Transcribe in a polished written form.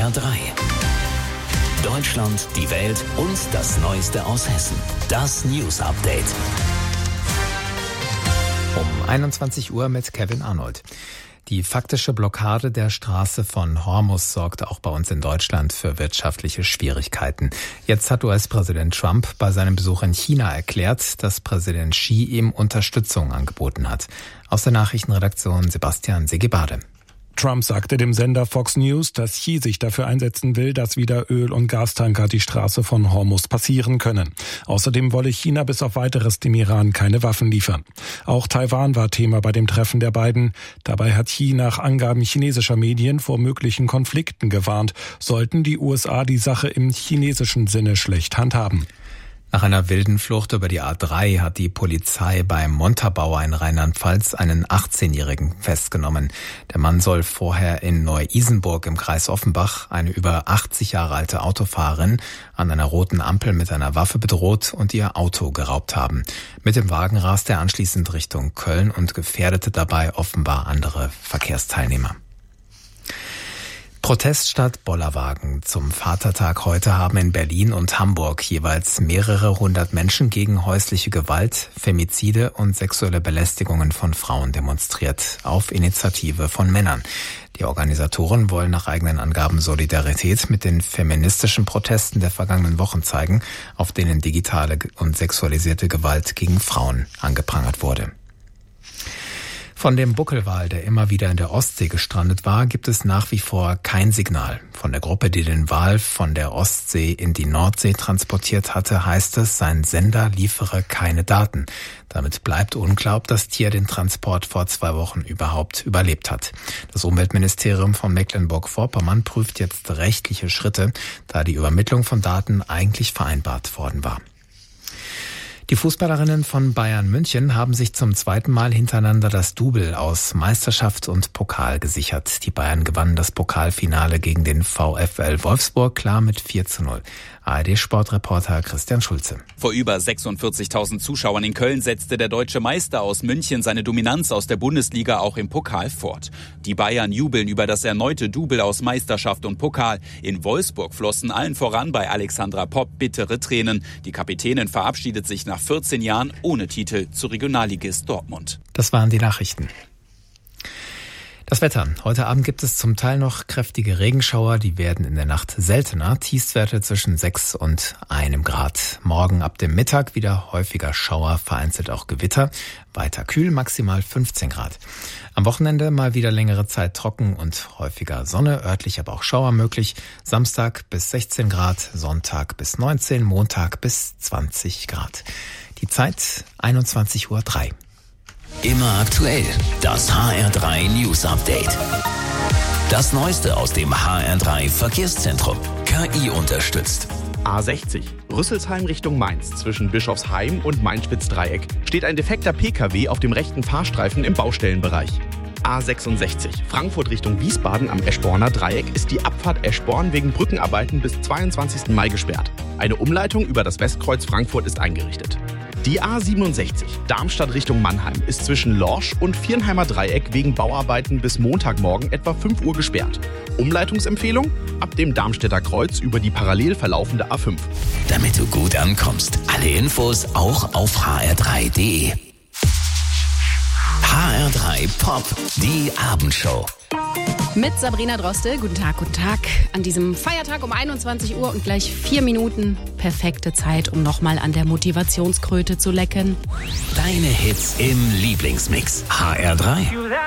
HR3. Deutschland, die Welt und das Neueste aus Hessen. Das News Update. Um 21 Uhr mit Kevin Arnold. Die faktische Blockade der Straße von Hormuz sorgte auch bei uns in Deutschland für wirtschaftliche Schwierigkeiten. Jetzt hat US-Präsident Trump bei seinem Besuch in China erklärt, dass Präsident Xi ihm Unterstützung angeboten hat. Aus der Nachrichtenredaktion Sebastian Segebade. Trump sagte dem Sender Fox News, dass Xi sich dafür einsetzen will, dass wieder Öl- und Gastanker die Straße von Hormuz passieren können. Außerdem wolle China bis auf Weiteres dem Iran keine Waffen liefern. Auch Taiwan war Thema bei dem Treffen der beiden. Dabei hat Xi nach Angaben chinesischer Medien vor möglichen Konflikten gewarnt, sollten die USA die Sache im chinesischen Sinne schlecht handhaben. Nach einer wilden Flucht über die A3 hat die Polizei bei Montabaur in Rheinland-Pfalz einen 18-Jährigen festgenommen. Der Mann soll vorher in Neu-Isenburg im Kreis Offenbach eine über 80 Jahre alte Autofahrerin an einer roten Ampel mit einer Waffe bedroht und ihr Auto geraubt haben. Mit dem Wagen raste er anschließend Richtung Köln und gefährdete dabei offenbar andere Verkehrsteilnehmer. Protest statt Bollerwagen. Zum Vatertag heute haben in Berlin und Hamburg jeweils mehrere hundert Menschen gegen häusliche Gewalt, Femizide und sexuelle Belästigungen von Frauen demonstriert, auf Initiative von Männern. Die Organisatoren wollen nach eigenen Angaben Solidarität mit den feministischen Protesten der vergangenen Wochen zeigen, auf denen digitale und sexualisierte Gewalt gegen Frauen angeprangert wurde. Von dem Buckelwal, der immer wieder in der Ostsee gestrandet war, gibt es nach wie vor kein Signal. Von der Gruppe, die den Wal von der Ostsee in die Nordsee transportiert hatte, heißt es, sein Sender liefere keine Daten. Damit bleibt unklar, ob das Tier den Transport vor 2 Wochen überhaupt überlebt hat. Das Umweltministerium von Mecklenburg-Vorpommern prüft jetzt rechtliche Schritte, da die Übermittlung von Daten eigentlich vereinbart worden war. Die Fußballerinnen von Bayern München haben sich zum 2. Mal hintereinander das Double aus Meisterschaft und Pokal gesichert. Die Bayern gewannen das Pokalfinale gegen den VfL Wolfsburg klar mit 4:0. ARD-Sportreporter Christian Schulze. Vor über 46.000 Zuschauern in Köln setzte der deutsche Meister aus München seine Dominanz aus der Bundesliga auch im Pokal fort. Die Bayern jubeln über das erneute Double aus Meisterschaft und Pokal. In Wolfsburg flossen allen voran bei Alexandra Popp bittere Tränen. Die Kapitänin verabschiedet sich nach 14 Jahren ohne Titel zu Regionalligist Dortmund. Das waren die Nachrichten. Das Wetter. Heute Abend gibt es zum Teil noch kräftige Regenschauer, die werden in der Nacht seltener. Tiefstwerte zwischen 6 und 1 Grad. Morgen ab dem Mittag wieder häufiger Schauer, vereinzelt auch Gewitter. Weiter kühl, maximal 15 Grad. Am Wochenende mal wieder längere Zeit trocken und häufiger Sonne, örtlich aber auch Schauer möglich. Samstag bis 16 Grad, Sonntag bis 19, Montag bis 20 Grad. Die Zeit 21:03 Uhr. Immer aktuell, das HR3 News Update. Das Neueste aus dem HR3 Verkehrszentrum. KI unterstützt. A60, Rüsselsheim Richtung Mainz. Zwischen Bischofsheim und Main-Spitz-Dreieck steht ein defekter PKW auf dem rechten Fahrstreifen im Baustellenbereich. A66, Frankfurt Richtung Wiesbaden am Eschborner Dreieck ist die Abfahrt Eschborn wegen Brückenarbeiten bis 22. Mai gesperrt. Eine Umleitung über das Westkreuz Frankfurt ist eingerichtet. Die A67, Darmstadt Richtung Mannheim, ist zwischen Lorsch und Viernheimer Dreieck wegen Bauarbeiten bis Montagmorgen etwa 5 Uhr gesperrt. Umleitungsempfehlung? Ab dem Darmstädter Kreuz über die parallel verlaufende A5. Damit du gut ankommst. Alle Infos auch auf hr3.de. HR3 Pop, die Abendshow. Mit Sabrina Droste. Guten Tag, guten Tag. An diesem Feiertag um 21 Uhr und gleich 4 Minuten. Perfekte Zeit, um nochmal an der Motivationskröte zu lecken. Deine Hits im Lieblingsmix. HR3.